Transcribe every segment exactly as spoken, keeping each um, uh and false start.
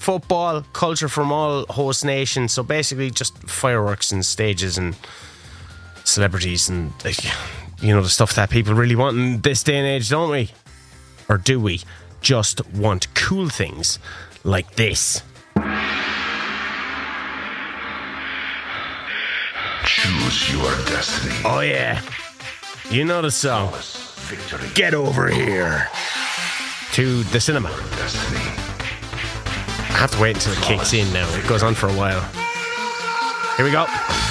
football, culture from all host nations. So basically just fireworks and stages and celebrities and, you know, the stuff that people really want in this day and age, don't we? Or do we just want cool things like this? Choose your destiny. Oh yeah, you know the song. Victory. Get over here to the cinema. Destiny. I have to wait until it kicks in now. It goes on for a while. Here we go.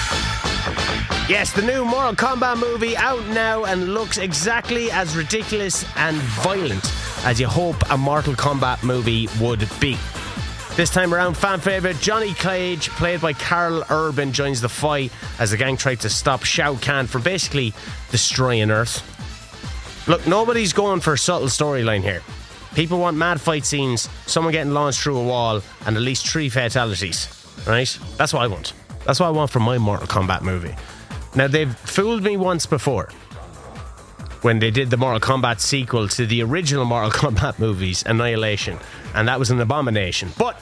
Yes, the new Mortal Kombat movie out now and looks exactly as ridiculous and violent as you hope a Mortal Kombat movie would be. This time around, fan favourite Johnny Cage, played by Karl Urban, joins the fight as the gang try to stop Shao Kahn from basically destroying Earth. Look, nobody's going for a subtle storyline here. People want mad fight scenes, someone getting launched through a wall, and at least three fatalities. Right? That's what I want. That's what I want from my Mortal Kombat movie. Now, they've fooled me once before when they did the Mortal Kombat sequel to the original Mortal Kombat movies, Annihilation, and that was an abomination. But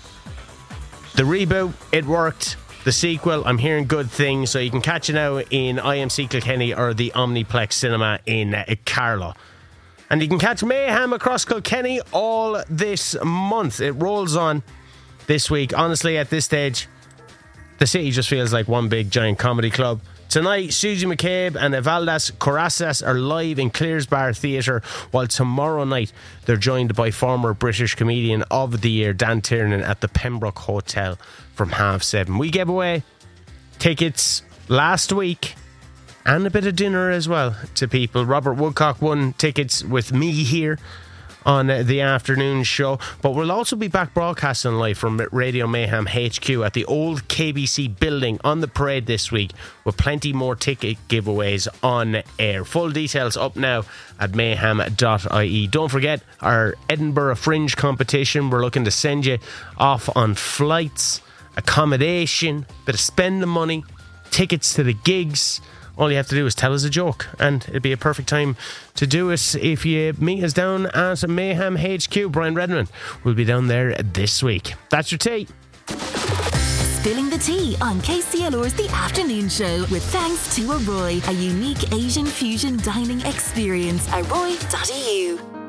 the reboot, it worked. The sequel, I'm hearing good things, so you can catch it now in I M C Kilkenny or the Omniplex Cinema in uh, Carlow. And you can catch Mayhem across Kilkenny all this month. It rolls on this week. Honestly, at this stage, the city just feels like one big giant comedy club. Tonight, Susie McCabe and Evaldas Corazas are live in Clears Bar Theatre, while tomorrow night they're joined by former British Comedian of the Year Dan Tiernan at the Pembroke Hotel from half seven. We gave away tickets last week and a bit of dinner as well to people. Robert Woodcock won tickets with me here on the afternoon show, but we'll also be back broadcasting live from Radio Mayhem H Q at the old K B C building on the parade this week, with plenty more ticket giveaways on air. Full details up now at mayhem dot I E. Don't forget our Edinburgh Fringe competition. We're looking to send you off on flights, accommodation, bit of spending money, tickets to the gigs. All you have to do is tell us a joke, and it'd be a perfect time to do it if you meet us down at Mayhem H Q. Brian Redmond will be down there this week. That's your tea. Spilling the tea on K C L R's The Afternoon Show, with thanks to Aroy, a unique Asian fusion dining experience. aroy dot I E U.